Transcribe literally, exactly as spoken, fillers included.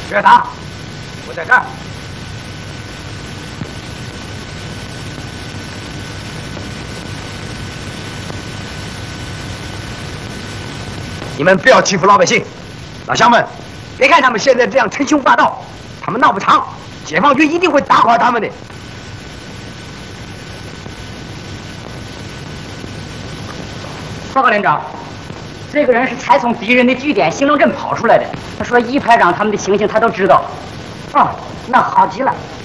别打，我在这儿。你们不要欺负老百姓，老乡们，别看他们现在这样称兄霸道，他们闹不长，解放军一定会打垮他们的。 报告连长，这个人是才从敌人的据点兴隆镇跑出来的。他说一排长他们的情形他都知道。哦，那好极了，